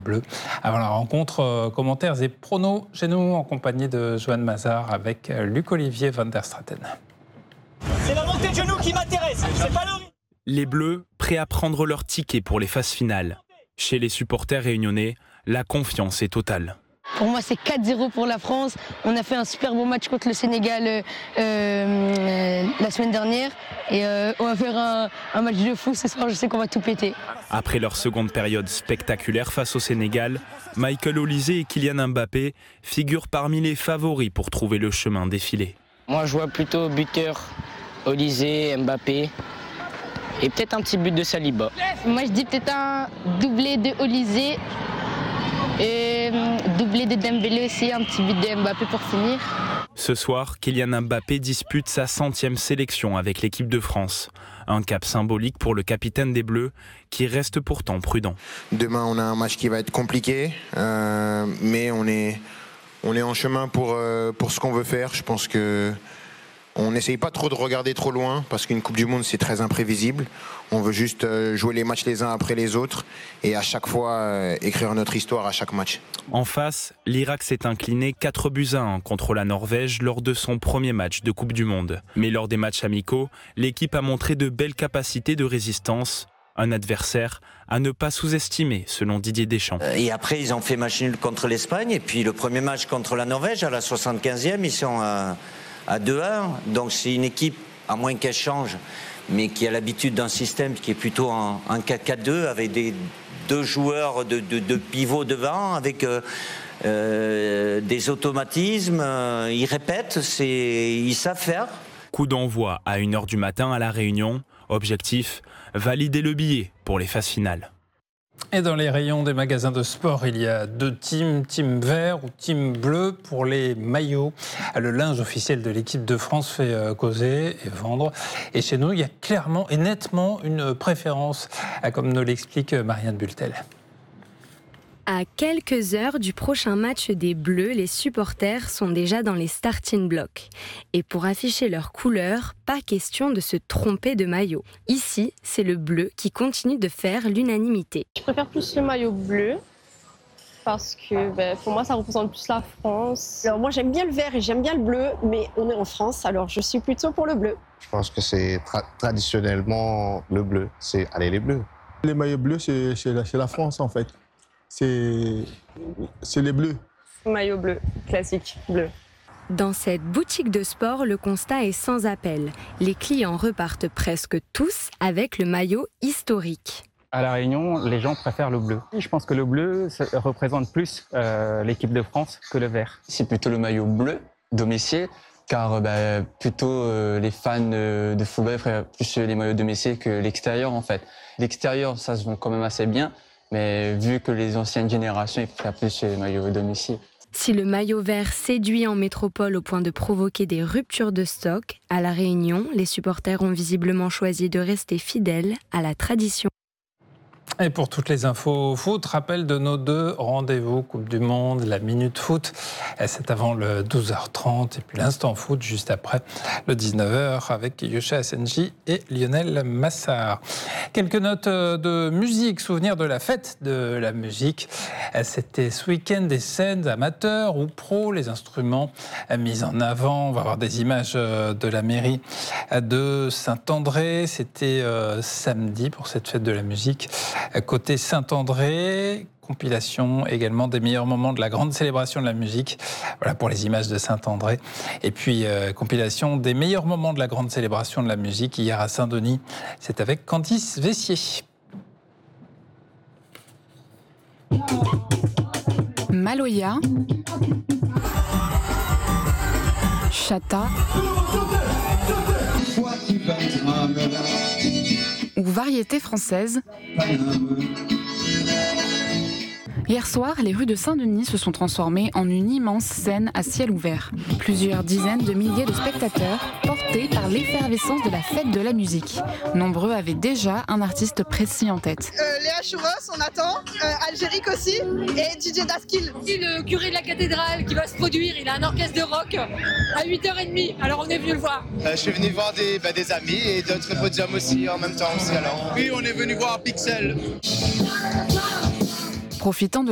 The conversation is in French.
Bleu. Avant la rencontre, commentaires et pronos chez nous en compagnie de Joanne Mazard avec Luc-Olivier Van der Straten. C'est la montée de genoux qui m'intéresse, c'est pas le... Les Bleus, prêts à prendre leur ticket pour les phases finales. Chez les supporters réunionnais, la confiance est totale. Pour moi, c'est 4-0 pour la France. On a fait un super beau match contre le Sénégal la semaine dernière. Et on va faire un match de fou ce soir. Je sais qu'on va tout péter. Après leur seconde période spectaculaire face au Sénégal, Michael Olise et Kylian Mbappé figurent parmi les favoris pour trouver le chemin défilé. Moi, je vois plutôt buteur Olise, Mbappé et peut-être un petit but de Saliba. Moi, je dis peut-être un doublé de Olise. Et doublé de Dembélé aussi, un petit but de Mbappé pour finir. Ce soir, Kylian Mbappé dispute sa 100e sélection avec l'équipe de France. Un cap symbolique pour le capitaine des Bleus, qui reste pourtant prudent. Demain, on a un match qui va être compliqué, mais on est en chemin pour ce qu'on veut faire. Je pense que on n'essaye pas trop de regarder trop loin, parce qu'une Coupe du Monde, c'est très imprévisible. On veut juste jouer les matchs les uns après les autres et à chaque fois écrire notre histoire à chaque match. En face, l'Irak s'est incliné 4-1 contre la Norvège lors de son premier match de Coupe du Monde. Mais lors des matchs amicaux, l'équipe a montré de belles capacités de résistance. Un adversaire à ne pas sous-estimer, selon Didier Deschamps. Et après, ils ont fait match nul contre l'Espagne. Et puis le premier match contre la Norvège, à la 75e, ils sont à 2-1. Donc c'est une équipe, à moins qu'elle change, mais qui a l'habitude d'un système qui est plutôt un 4-4-2, avec deux joueurs de pivot devant, avec des automatismes. Ils répètent, ils savent faire. Coup d'envoi à 1h du matin à La Réunion. Objectif, valider le billet pour les phases finales. Et dans les rayons des magasins de sport, il y a deux teams, team vert ou team bleu pour les maillots. Le linge officiel de l'équipe de France fait causer et vendre. Et chez nous, il y a clairement et nettement une préférence, comme nous l'explique Marianne Bultel. À quelques heures du prochain match des Bleus, les supporters sont déjà dans les starting blocks. Et pour afficher leurs couleurs, pas question de se tromper de maillot. Ici, c'est le bleu qui continue de faire l'unanimité. Je préfère plus le maillot bleu parce que pour moi, ça représente plus la France. Alors moi, j'aime bien le vert et j'aime bien le bleu, mais on est en France, alors je suis plutôt pour le bleu. Je pense que c'est traditionnellement le bleu. C'est les bleus. Les maillots bleus, c'est la France en fait. C'est les bleus. Maillot bleu, classique, bleu. Dans cette boutique de sport, le constat est sans appel. Les clients repartent presque tous avec le maillot historique. À La Réunion, les gens préfèrent le bleu. Je pense que le bleu représente plus l'équipe de France que le vert. C'est plutôt le maillot bleu, domicile, car plutôt les fans de football préfèrent plus les maillots domicile que l'extérieur en fait. L'extérieur, ça se vend quand même assez bien. Mais vu que les anciennes générations, ils préfèrent plus les maillots au domicile. Si le maillot vert séduit en métropole au point de provoquer des ruptures de stock, à La Réunion, les supporters ont visiblement choisi de rester fidèles à la tradition. Et pour toutes les infos foot, rappel de nos deux rendez-vous Coupe du Monde, la Minute Foot, c'est avant le 12h30 et puis l'Instant Foot juste après le 19h avec Yosha Assenji et Lionel Massard. Quelques notes de musique, souvenir de la fête de la musique. C'était ce week-end des scènes amateurs ou pros, les instruments mis en avant. On va voir des images de la mairie de Saint-André. C'était samedi pour cette fête de la musique. Côté Saint-André, compilation également des meilleurs moments de la grande célébration de la musique. Voilà pour les images de Saint-André. Et puis, compilation des meilleurs moments de la grande célébration de la musique hier à Saint-Denis. C'est avec Candice Vessier. Maloya, Chata ou variété française. Hier soir, les rues de Saint-Denis se sont transformées en une immense scène à ciel ouvert. Plusieurs dizaines de milliers de spectateurs portés par l'effervescence de la fête de la musique. Nombreux avaient déjà un artiste précis en tête. Léa Chouros, on attend, Algérique aussi, et DJ Daskil. Le curé de la cathédrale qui va se produire, il a un orchestre de rock à 8h30, alors on est venu le voir. Je suis venu voir des amis et d'autres podiums aussi en même temps aussi alors. Oui, on est venu voir Pixel. Profitant de